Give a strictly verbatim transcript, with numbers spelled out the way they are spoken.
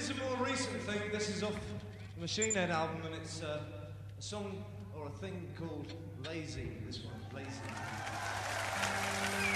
is a more recent thing. This is off the Machine Head album, and it's uh, a song or a thing called Lazy. This one, Lazy.